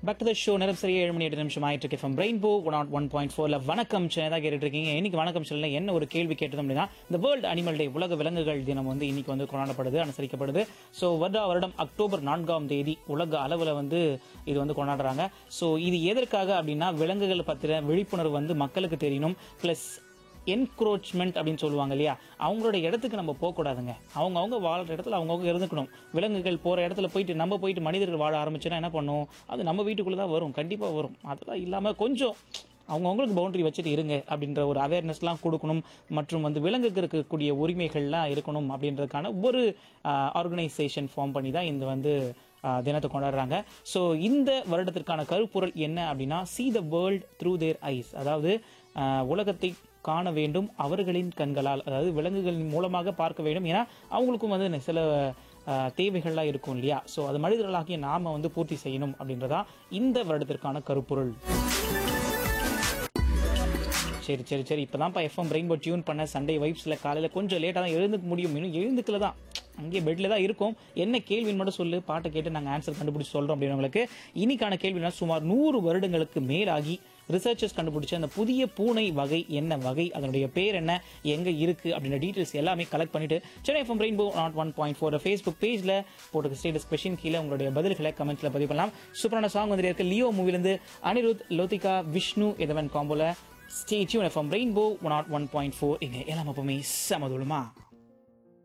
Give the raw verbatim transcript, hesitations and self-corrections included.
Back to the show. நேரம் சரியா ஏழு மணி எட்டு நிமிஷம் ஆயிட்டு இருக்கு. From rainbow one not one point ஃபோர்ல வணக்கம் சேனல் தான் கேட்டுட்டு இருக்கீங்க. இன்னைக்கு வணக்கம் சேனல்ல என்ன ஒரு கேள்வி கேட்டது அப்படின்னா, இந்த வேர்ல்டு அனிமல் டே, உலக விலங்குகள் தினம் வந்து இன்னைக்கு வந்து கொண்டாடப்படுது, அனுசரிக்கப்படுது. ஸோ வருடா வருடம் அக்டோபர் நான்காம் தேதி உலக அளவில் வந்து இது வந்து கொண்டாடுறாங்க. ஸோ இது எதற்காக அப்படின்னா, விலங்குகள் பற்றின விழிப்புணர்வு வந்து மக்களுக்கு தெரியணும். பிளஸ் என்க்ரோச்மெண்ட் அப்படின்னு சொல்லுவாங்க இல்லையா, அவங்களோட இடத்துக்கு நம்ம போகக்கூடாதுங்க. அவங்க அவங்க வாழ்கிற இடத்துல அவங்கவுங்க இருந்துக்கணும். விலங்குகள் போகிற இடத்துல போயிட்டு நம்ம போயிட்டு மனிதர்கள் வாழ ஆரம்பிச்சோன்னா என்ன பண்ணும், அது நம்ம வீட்டுக்குள்ளே தான் வரும், கண்டிப்பாக வரும். அதெல்லாம் இல்லாமல் கொஞ்சம் அவங்கவுங்களுக்கு பவுண்டரி வச்சுட்டு இருங்க அப்படின்ற ஒரு அவேர்னஸ்லாம் கொடுக்கணும். மற்றும் வந்து விலங்குக்கு இருக்கக்கூடிய உரிமைகள்லாம் இருக்கணும் அப்படின்றதுக்கான ஒரு ஆர்கனைசேஷன் ஃபார்ம் பண்ணி தான் இந்த வந்து தினத்தை கொண்டாடுறாங்க. ஸோ இந்த வருடத்திற்கான கருப்பொருள் என்ன அப்படின்னா, see the world through their eyes, அதாவது உலகத்தை காண வேண்டும் அவர்களின் கண்களால், அதாவது விலங்குகளின் மூலமாக பார்க்க வேண்டும். ஏன்னா அவங்களுக்கும் வந்து சில தேவைகள்லாம் இருக்கும் இல்லையா. ஸோ அது மனிதர்களாகிய நாம வந்து பூர்த்தி செய்யணும் அப்படின்றதா இந்த வருடத்திற்கான கருப்பொருள். சரி சரி சரி இப்போதான்ப்பா எஃப்எம் ரெயின்போ டியூன் பண்ண. சண்டே வைப்ஸில் காலையில் கொஞ்சம் லேட்டாக தான் எழுந்துக்க முடியும், இன்னும் எழுந்துக்கல தான், அங்கேயே பெட்டில் தான் இருக்கும். என்ன கேள்வின்னு மட்டும் சொல்லு, பாட்டை கேட்டு நாங்கள் ஆன்சர் கண்டுபிடிச்சி சொல்கிறோம் அப்படின்றவங்களுக்கு. இன்னைக்கான கேள்வினா, சுமார் நூறு வருடங்களுக்கு மேலாகி ரிசர்ச்சர்ஸ் கண்டுபிடிச்ச அந்த புதிய பூனை வகை என்ன வகை, அதனுடைய பேர் என்ன, எங்கே இருக்குது அப்படின்ற டீட்டெயில்ஸ் எல்லாமே கலெக்ட் பண்ணிட்டு Chennai FM rainbow not one point four Facebook பேஜில் போட்டு ஸ்டேட்டஸ் கொஸ்டின் கீழே உங்களுடைய பதில்களை கமெண்ட்ஸில் பதிவு பண்ணலாம். சூப்பரான சாங் வந்து இருக்கு, Leo மூவிலேருந்து Anirudh, லோதிகா, Vishnu இதவன் காம்போல. Stay tune FM rainbow not one point four. இங்கே எல்லாம் எப்பவுமே சமதுலமா.